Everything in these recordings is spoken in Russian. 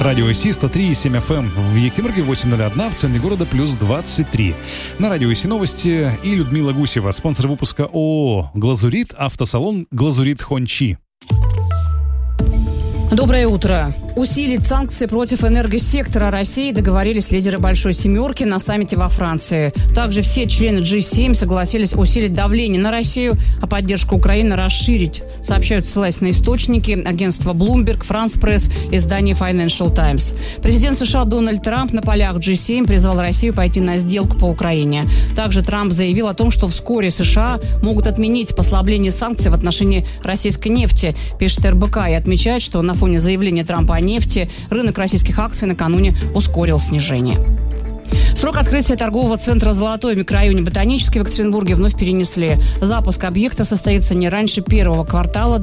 Радио Си 103,7 FM. В Екатеринбурге 8:01, в центре города плюс 23. На Радио Си новости и Людмила Гусева. Спонсор выпуска ООО «Глазурит», автосалон «Глазурит Хончи». Доброе утро. Усилить санкции против энергосектора России договорились лидеры Большой Семерки на саммите во Франции. Также все члены G7 согласились усилить давление на Россию, а поддержку Украины расширить, сообщают, ссылаясь на источники агентства Bloomberg, France Press, издание Financial Times. Президент США Дональд Трамп на полях G7 призвал Россию пойти на сделку по Украине. Также Трамп заявил о том, что вскоре США могут отменить послабление санкций в отношении российской нефти, пишет РБК, и отмечает, что на фоне заявления Трампа о нефти рынок российских акций накануне ускорил снижение. Срок открытия торгового центра «Золотой» в микрорайоне Ботанический в Екатеринбурге вновь перенесли. Запуск объекта состоится не раньше первого квартала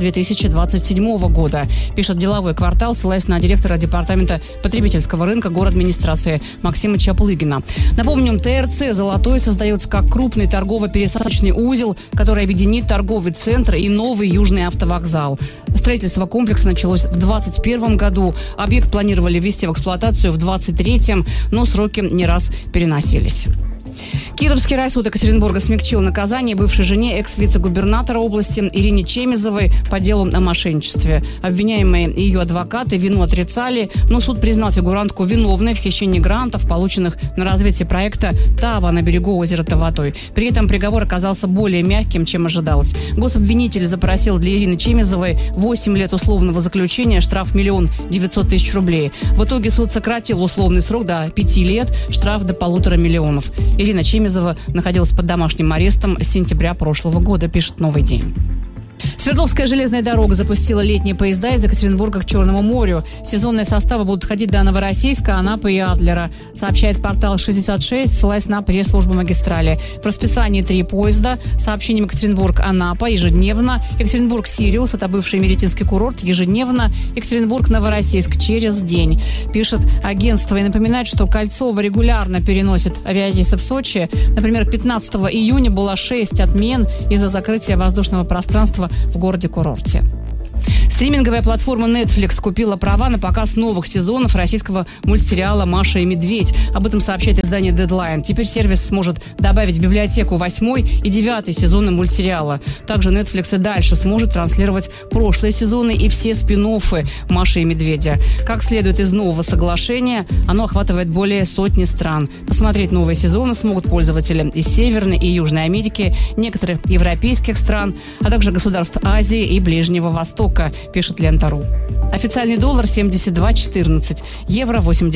2027 года, пишет «Деловой квартал», ссылаясь на директора департамента потребительского рынка администрации Максима Чаплыгина. Напомним, ТРЦ «Золотой» создается как крупный торгово-пересадочный узел, который объединит торговый центр и новый южный автовокзал. Строительство комплекса началось в 2021 году. Объект планировали ввести в эксплуатацию в 2023, но сроки не раз переносились. Кировский райсуд Екатеринбурга смягчил наказание бывшей жене экс-вице-губернатора области Ирине Чемизовой по делу о мошенничестве. Обвиняемые и ее адвокаты вину отрицали, но суд признал фигурантку виновной в хищении грантов, полученных на развитие проекта «Тава» на берегу озера Таватой. При этом приговор оказался более мягким, чем ожидалось. Гособвинитель запросил для Ирины Чемизовой 8 лет условного заключения, штраф 1 900 000 рублей. В итоге суд сократил условный срок до 5 лет, штраф до 1,5 миллиона. Ирина Чемизова находилась под домашним арестом с сентября прошлого года, пишет «Новый день». Свердловская железная дорога запустила летние поезда из Екатеринбурга к Черному морю. Сезонные составы будут ходить до Новороссийска, Анапы и Адлера, сообщает портал 66, ссылаясь на пресс-службу магистрали. В расписании 3 поезда с сообщением Екатеринбург-Анапа ежедневно, Екатеринбург-Сириус, это бывший Меретинский курорт, ежедневно, Екатеринбург-Новороссийск через день, пишет агентство. И напоминает, что Кольцово регулярно переносит авиарейсы в Сочи. Например, 15 июня было 6 отмен из-за закрытия воздушного пространства в городе-курорте. Стриминговая платформа Netflix купила права на показ новых сезонов российского мультсериала «Маша и Медведь». Об этом сообщает издание Deadline. Теперь сервис сможет добавить в библиотеку 8 и 9 сезоны мультсериала. Также Netflix и дальше сможет транслировать прошлые сезоны и все спин-оффы «Маши и Медведя». Как следует из нового соглашения, оно охватывает более сотни стран. Посмотреть новые сезоны смогут пользователи из Северной и Южной Америки, некоторых европейских стран, а также государств Азии и Ближнего Востока, пишет Лента.ру. Официальный доллар 72.14, евро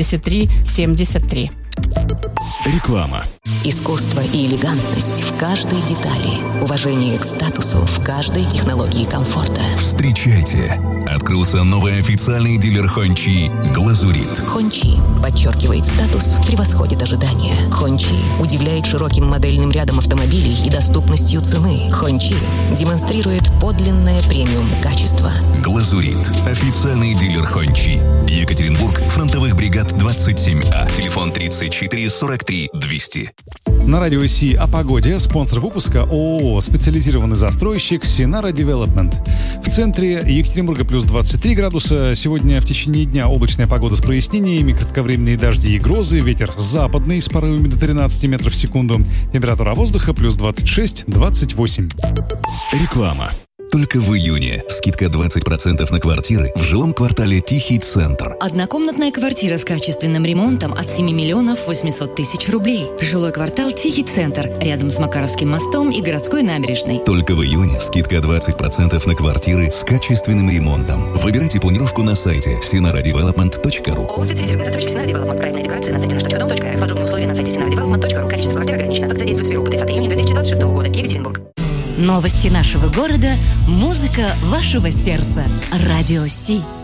83.73. Реклама. Искусство и элегантность в каждой детали. Уважение к статусу в каждой технологии комфорта. Встречайте! Открылся новый официальный дилер Хончи «Глазурит». Хончи подчеркивает статус, превосходит ожидания. Хончи удивляет широким модельным рядом автомобилей и доступностью цены. Хончи демонстрирует подлинное премиум-качество. «Глазурит» – официальный дилер Хончи. Екатеринбург, фронтовых бригад 27А. Телефон 34 43 200. На Радио Си о погоде. Спонсор выпуска ООО «Специализированный застройщик Синара Девелопмент». В центре Екатеринбурга плюс 23 градуса. Сегодня в течение дня облачная погода с прояснениями, кратковременные дожди и грозы, ветер западный с порывами до 13 метров в секунду. Температура воздуха плюс 26-28. Реклама. Только в июне скидка 20% на квартиры в жилом квартале «Тихий центр». Однокомнатная квартира с качественным ремонтом от 7 800 000 рублей. Жилой квартал «Тихий центр» рядом с Макаровским мостом и городской набережной. Только в июне скидка 20% на квартиры с качественным ремонтом. Выбирайте планировку на сайте sinaradevelopment.ru. ООО «Специализированный застройщик Синара Девелопмент». Проектная декларация на сайте nаш.дом.рф. Подробные условия на сайте sinaradevelopment.ru. Количество квартир ограничено. Акция действует с 1 по 30 июня 2026 года. Екатеринбург. Новости нашего города, музыка вашего сердца. Радио Си.